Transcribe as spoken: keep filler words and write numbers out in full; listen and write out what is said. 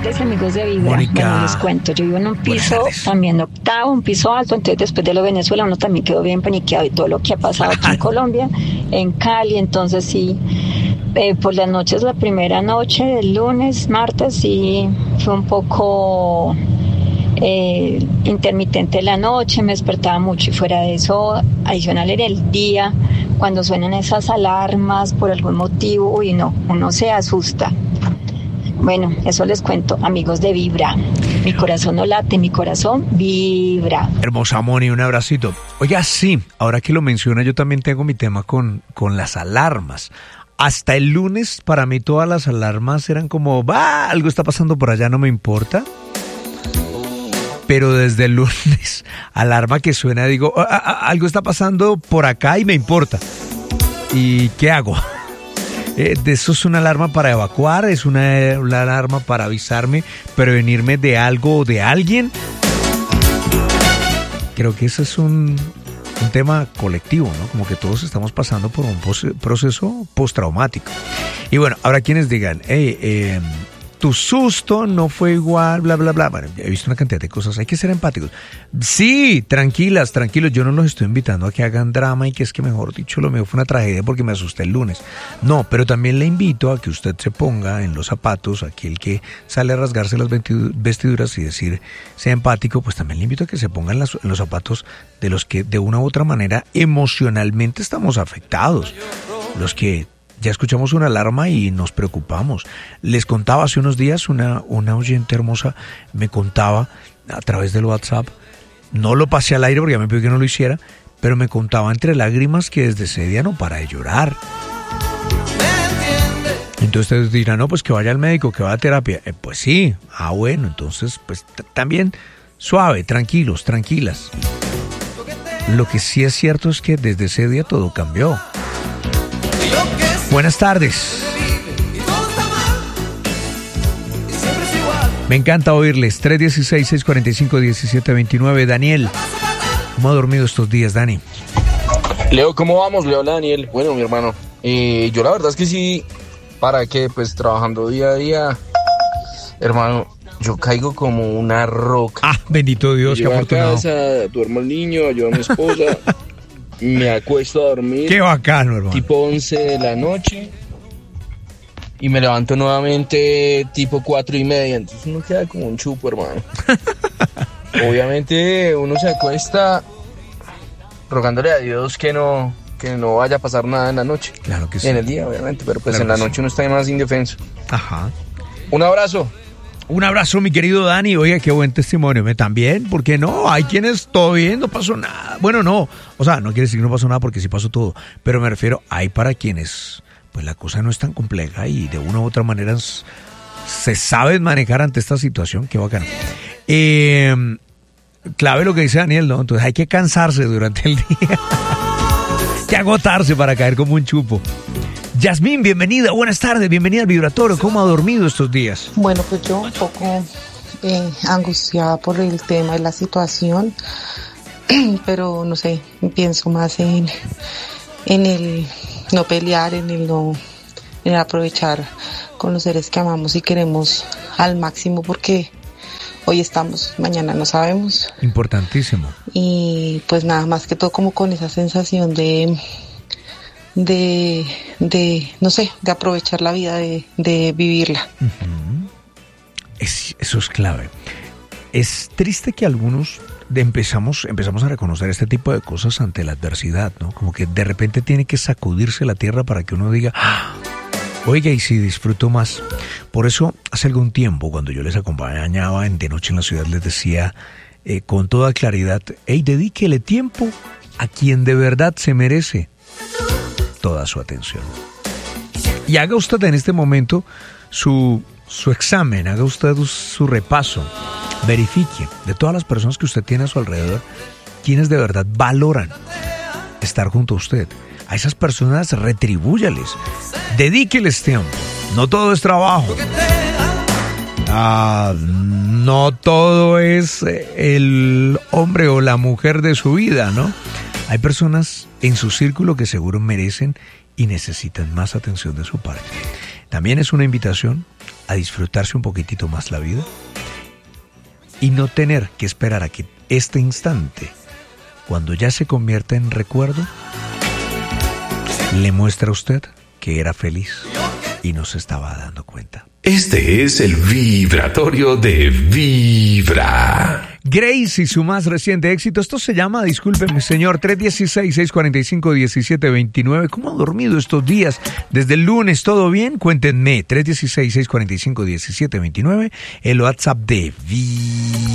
tardes, amigos de Vibra. Mónica. Bueno, les cuento, yo vivo en un piso también octavo, un piso alto, entonces después de lo de Venezuela uno también quedó bien paniqueado y todo lo que ha pasado aquí en Colombia, en Cali, entonces sí, eh, por las noches, la primera noche del lunes, martes, sí, fue un poco eh, intermitente la noche, me despertaba mucho y fuera de eso, adicional en el día, cuando suenan esas alarmas por algún motivo, uy no, uno se asusta. Bueno, eso les cuento, amigos de Vibra. Mi corazón no late, mi corazón vibra. Hermosa Moni, un abracito. Oiga, sí, ahora que lo menciona, yo también tengo mi tema con, con las alarmas. Hasta el lunes, para mí todas las alarmas eran como, va, algo está pasando por allá, no me importa. Pero desde el lunes, alarma que suena, digo, ah, ah, algo está pasando por acá y me importa. ¿Y qué hago? Eh, eso es una alarma para evacuar, es una, una alarma para avisarme, prevenirme de algo o de alguien. Creo que ese es un, un tema colectivo, ¿no? Como que todos estamos pasando por un pos- proceso postraumático. Y bueno, habrá quienes digan, hey, eh, tu susto no fue igual, bla, bla, bla. Bueno, he visto una cantidad de cosas, hay que ser empáticos. Sí, tranquilas, tranquilos, yo no los estoy invitando a que hagan drama y que es que, mejor dicho, lo mío fue una tragedia porque me asusté el lunes. No, pero también le invito a que usted se ponga en los zapatos, aquel que sale a rasgarse las vestiduras y decir, sea empático, pues también le invito a que se ponga en, las, en los zapatos de los que de una u otra manera emocionalmente estamos afectados. Los que ya escuchamos una alarma y nos preocupamos. Les contaba hace unos días, una, una oyente hermosa me contaba a través del WhatsApp, no lo pasé al aire porque ya me pidió que no lo hiciera, pero me contaba entre lágrimas que desde ese día no para de llorar. Entonces ustedes dirán, no, pues que vaya al médico, que vaya a terapia. Eh, pues sí, ah bueno, entonces pues t- también suave, tranquilos, tranquilas. Lo que sí es cierto es que desde ese día todo cambió. Buenas tardes. Me encanta oírles. tres uno seis, seis cuatro cinco, uno siete dos nueve. Daniel, ¿cómo ha dormido estos días, Dani? Leo, ¿cómo vamos? Le habla Daniel. Bueno, mi hermano, eh, yo la verdad es que sí, para que pues trabajando día a día, hermano, yo caigo como una roca. Ah, bendito Dios, qué afortunado. Llego a casa, duermo al niño, ayudo a mi esposa, me acuesto a dormir. Qué bacano, hermano. Tipo once de la noche y me levanto nuevamente tipo cuatro y media. Entonces uno queda como un chupo, hermano. Obviamente uno se acuesta rogándole a Dios que no, que no vaya a pasar nada en la noche. Claro que sí. En el día, obviamente, pero pues Claro en la que noche sí. uno está más indefenso. Ajá. Un abrazo. Un abrazo, mi querido Dani. Oiga, qué buen testimonio. ¿Me también? ¿Por qué no? Hay quienes todo bien, no pasó nada. Bueno, no. O sea, no quiere decir que no pasó nada porque sí pasó todo. Pero me refiero, hay para quienes, pues la cosa no es tan compleja y de una u otra manera s- se sabe manejar ante esta situación. Qué bacano. Eh, clave lo que dice Daniel, ¿no? Entonces hay que cansarse durante el día. Hay que agotarse para caer como un chupo. Yasmín, bienvenida, buenas tardes, bienvenida al Vibratorio. ¿Cómo ha dormido estos días? Bueno, pues yo un poco eh, angustiada por el tema de la situación, pero no sé, pienso más en, en el no pelear, en el no, en el aprovechar con los seres que amamos y queremos al máximo, porque hoy estamos, mañana no sabemos. Importantísimo. Y pues nada más que todo como con esa sensación de... de, de, no sé, de aprovechar la vida, de, de vivirla. Uh-huh. Es, eso es clave. Es triste que algunos de empezamos, empezamos a reconocer este tipo de cosas ante la adversidad, ¿no? Como que de repente tiene que sacudirse la tierra para que uno diga, ¡ah! Oiga, y si disfruto más. Por eso, hace algún tiempo, cuando yo les acompañaba en De Noche en la Ciudad, les decía eh, con toda claridad, hey, dedíquele tiempo a quien de verdad se merece toda su atención. Y haga usted en este momento su, su examen, haga usted su repaso, verifique de todas las personas que usted tiene a su alrededor, quienes de verdad valoran estar junto a usted. A esas personas retribúyales, dedíqueles tiempo. No todo es trabajo. Ah, no todo es el hombre o la mujer de su vida, ¿no? Hay personas en su círculo que seguro merecen y necesitan más atención de su parte. También es una invitación a disfrutarse un poquitito más la vida y no tener que esperar a que este instante, cuando ya se convierta en recuerdo, le muestra a usted que era feliz y no se estaba dando cuenta. Este es el vibratorio de Vibra. Grace y su más reciente éxito. Esto se llama, discúlpeme señor, tres uno seis, seis cuatro cinco, uno siete dos nueve. ¿Cómo ha dormido estos días? Desde el lunes, ¿todo bien? Cuéntenme. tres uno seis, seis cuatro cinco, uno siete dos nueve. El WhatsApp de Vibra.